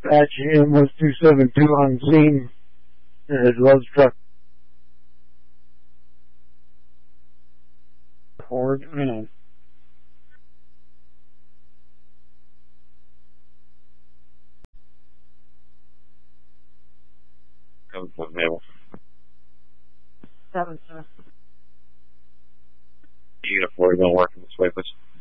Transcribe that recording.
Apache M1272 on scene. It loves truck. Forward, Come from Naval. 7, sir. Unit 4 going working this way, please.